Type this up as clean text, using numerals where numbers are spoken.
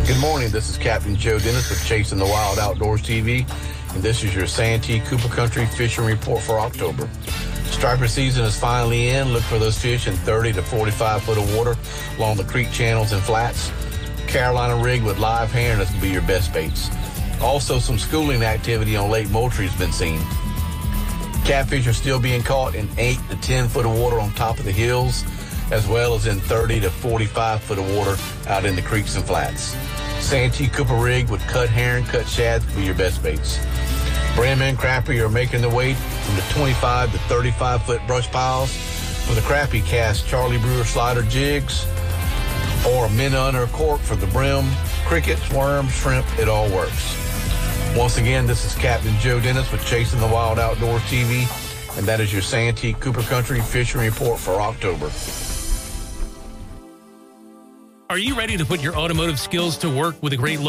Good morning. This is Captain Joe Dennis with Chasing the Wild Outdoors TV, and this is your Santee Cooper Country Fishing Report for October. Striper season is finally in. Look for those fish in 30 to 45 foot of water along the creek channels and flats. Carolina rig with live herring is going to be your best baits. Also, some schooling activity on Lake Moultrie has been seen. Catfish are still being caught in 8 to 10 foot of water on top of the hills, as well as in 30 to 45 foot of water out in the creeks and flats. Santee Cooper rig with cut herring, cut shads will be your best baits. Brandman crappie are making the weight from the 25 to 35 foot brush piles. For the crappie, cast Charlie Brewer slider jigs or a minnow under a cork for the brim. Crickets, worms, shrimp, it all works. Once again, this is Captain Joe Dennis with Chasing the Wild Outdoors TV, and that is your Santee Cooper Country Fishing Report for October. Are you ready to put your automotive skills to work with a great